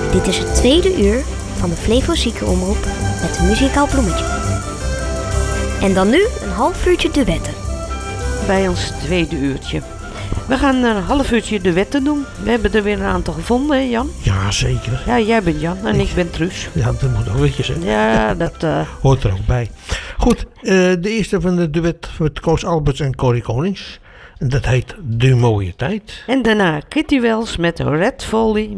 Dit is het tweede uur van de Flevo Ziekenomroep met een muzikaal bloemetje. En dan nu een half uurtje duetten. Bij ons tweede uurtje. We gaan een half uurtje duetten doen. We hebben er weer een aantal gevonden, hè Jan? Ja, zeker. Ja, jij bent Jan en ik ben Truus. Ja, dat moet ook weer zijn. Ja, dat... Hoort er ook bij. Goed, de eerste van de duet met Koos Alberts en Corrie Konings. En dat heet De Mooie Tijd. En daarna Kitty Wells met Red Folly